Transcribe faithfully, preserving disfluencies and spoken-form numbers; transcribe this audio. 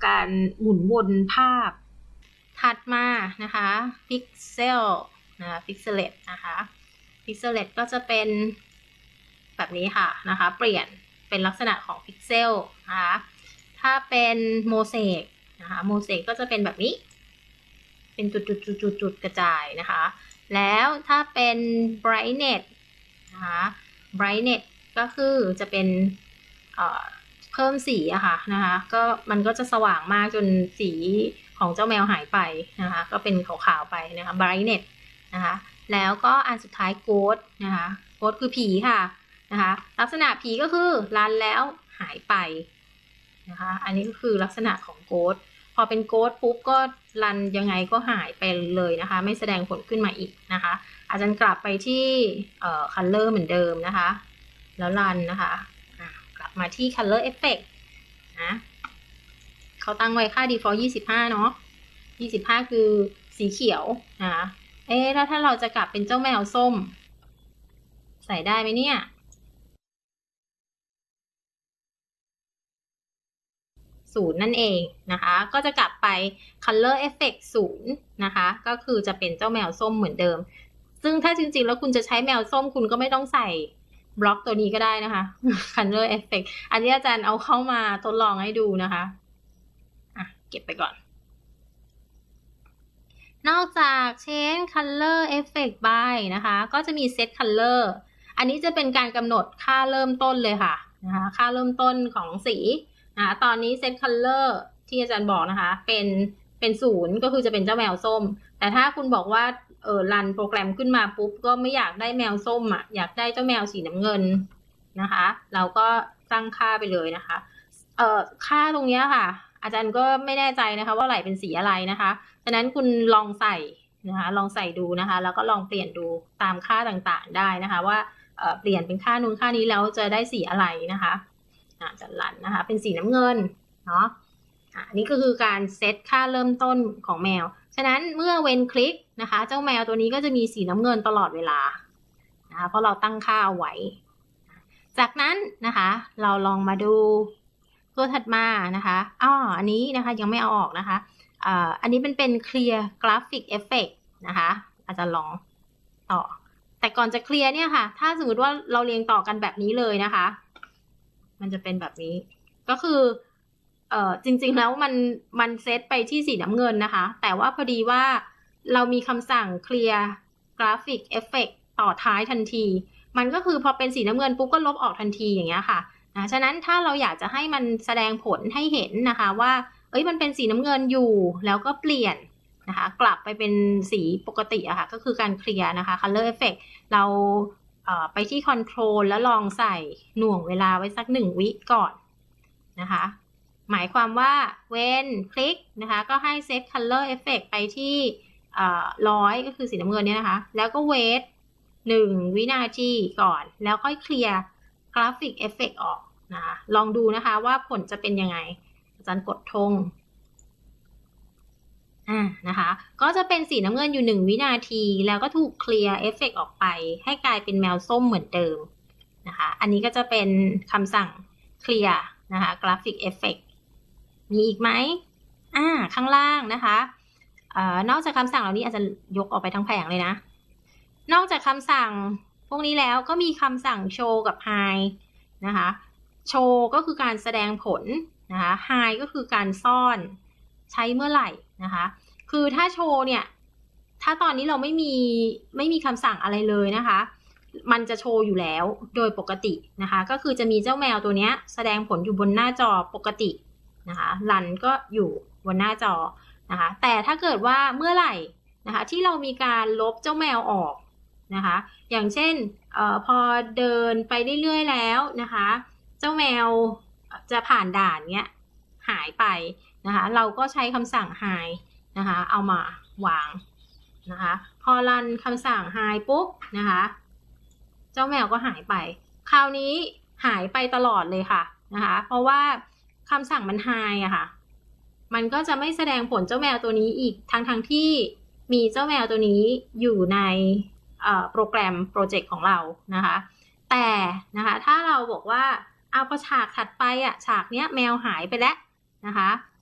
การหมุนวนภาพถัดมานะคะ Pixel นะคะ Pixelet นะคะ Pixelet ก็จะเป็นแบบนี้ค่ะนะคะเปลี่ยนเป็นลักษณะของ Pixel นะคะถ้าเป็น Mosaic นะคะ Mosaic ก็จะเป็นแบบนี้เป็นจุดๆๆๆกระจายนะคะแล้วถ้าเป็น Brightness นะคะ Brightness ก็คือจะเป็นเอ่อเพิ่มสีอะค่ะนะคะก็มันก็จะสว่างมากจนสีของเจ้าแมวหายไปนะคะก็เป็นขาวๆไปนะคะ Brightness นะคะแล้วก็อันสุดท้าย Ghost นะคะ Ghost คือผีค่ะนะคะลักษณะผีก็คือรันแล้วหายไปนะคะอันนี้ก็คือลักษณะของ Ghost พอเป็น Ghost ปุ๊บก็รันยังไงก็หายไปเลยนะคะไม่แสดงผลขึ้นมาอีกนะคะอาจารย์กลับไปที่เอ่อ Color เหมือนเดิมนะคะแล้วรันนะคะกลับมาที่ Color Effect นะเขาตั้งไว้ค่า default ยี่สิบห้าเนาะยี่สิบห้าคือสีเขียวนะคะเอ๊ะแล้วถ้าเราจะกลับเป็นเจ้าแมวส้มใส่ได้ไหมเนี่ยศูนย์นั่นเองนะคะก็จะกลับไป color effect ศูนย์นะคะก็คือจะเป็นเจ้าแมวส้มเหมือนเดิมซึ่งถ้าจริงๆแล้วคุณจะใช้แมวส้มคุณก็ไม่ต้องใส่บล็อกตัวนี้ก็ได้นะคะ color effect อันนี้อาจารย์เอาเข้ามาทดลองให้ดูนะคะอ่ะเก็บไปก่อนนอกจาก change color effect by นะคะก็จะมี set color อันนี้จะเป็นการกำหนดค่าเริ่มต้นเลยค่ะนะคะค่าเริ่มต้นของสีนะคะตอนนี้ set color ที่อาจารย์บอกนะคะเป็นเป็นศูนย์ก็คือจะเป็นเจ้าแมวส้มแต่ถ้าคุณบอกว่าเออรันโปรแกรมขึ้นมาปุ๊บก็ไม่อยากได้แมวส้มอ่ะอยากได้เจ้าแมวสีน้ำเงินนะคะเราก็ตั้งค่าไปเลยนะคะเอ่อค่าตรงนี้ค่ะอาจารย์ก็ไม่แน่ใจนะคะว่าไหลเป็นสีอะไรนะคะฉะนั้นคุณลองใส่นะคะลองใส่ดูนะคะแล้วก็ลองเปลี่ยนดูตามค่าต่างๆได้นะคะว่าเอ่อเปลี่ยนเป็นค่านู้นค่านี้แล้วจะได้สีอะไรนะคะจะรันนะคะเป็นสีน้ำเงินเนาะอันนี้ก็คือการเซตค่าเริ่มต้นของแมวฉะนั้นเมื่อเว้นคลิกนะคะเจ้าแมวตัวนี้ก็จะมีสีน้ำเงินตลอดเวลานะคะเพราะเราตั้งค่าเอาไว้จากนั้นนะคะเราลองมาดูตัวถัดมานะคะอ้ออันนี้นะคะยังไม่เอาออกนะคะอันนี้เป็นเป็น Clear Graphic Effect นะคะอาจจะลองต่อแต่ก่อนจะเคลียร์เนี่ยค่ะถ้าสมมติว่าเราเรียงต่อกันแบบนี้เลยนะคะมันจะเป็นแบบนี้ก็คือเอ่อจริงๆแล้วมันมันเซตไปที่สีน้ำเงินนะคะแต่ว่าพอดีว่าเรามีคำสั่ง Clear Graphic Effect ต่อท้ายทันทีมันก็คือพอเป็นสีน้ำเงินปุ๊บก็ลบออกทันทีอย่างเงี้ยค่ะนะฉะนั้นถ้าเราอยากจะให้มันแสดงผลให้เห็นนะคะว่าเอ้ยมันเป็นสีน้ำเงินอยู่แล้วก็เปลี่ยนนะคะกลับไปเป็นสีปกติอะค่ะก็คือการเคลียร์นะคะ color effect เราเอ่อไปที่ control แล้วลองใส่หน่วงเวลาไว้สักหนึ่งวิก่อนนะคะหมายความว่า when คลิกนะคะก็ให้ set color effect ไปที่ร้อยก็คือสีน้ำเงินเนี่ยนะคะแล้วก็ wait หนึ่งวินาทีก่อนแล้วค่อยเคลียร์กราฟิกเอฟเฟกต์ออกนะคะลองดูนะคะว่าผลจะเป็นยังไงอาจารย์กดธงอ่านะคะก็จะเป็นสีน้ำเงินอยู่หนึ่งวินาทีแล้วก็ถูกเคลียร์เอฟเฟกต์ออกไปให้กลายเป็นแมวส้มเหมือนเดิมนะคะอันนี้ก็จะเป็นคำสั่งเคลียร์นะคะกราฟิกเอฟเฟกต์มีอีกไหมอ่าข้างล่างนะคะเอ่อนอกจากคำสั่งเหล่านี้อาจจะยกออกไปทั้งแผงเลยนะนอกจากคำสั่งพวกนี้แล้วก็มีคำสั่งโชว์กับ hide นะคะโชว์ก็คือการแสดงผลนะคะ hide ก็คือการซ่อนใช้เมื่อไหร่นะคะคือถ้าโชว์เนี่ยถ้าตอนนี้เราไม่มีไม่มีคำสั่งอะไรเลยนะคะมันจะโชว์อยู่แล้วโดยปกตินะคะก็คือจะมีเจ้าแมวตัวนี้แสดงผลอยู่บนหน้าจอปกตินะคะรันก็อยู่บนหน้าจอนะคะแต่ถ้าเกิดว่าเมื่อไหร่นะคะที่เรามีการลบเจ้าแมวออกนะคะอย่างเช่นเอ่อพอเดินไปเรื่อยๆแล้วนะคะเจ้าแมวจะผ่านด่านเนี้ยหายไปนะคะเราก็ใช้คำสั่ง hide นะคะเอามาวางนะคะพอรันคำสั่ง hide ปุ๊บนะคะเจ้าแมวก็หายไปคราวนี้หายไปตลอดเลยค่ะนะคะเพราะว่าคำสั่งมัน hide อะค่ะมันก็จะไม่แสดงผลเจ้าแมวตัวนี้อีกทั้งทั้งที่มีเจ้าแมวตัวนี้อยู่ในโปรแกรมโปรเจกต์ของเรานะคะแต่นะคะถ้าเราบอกว่าเอาพอฉากถัดไปอะฉากเนี้ยแมวหายไปแล้วนะคะ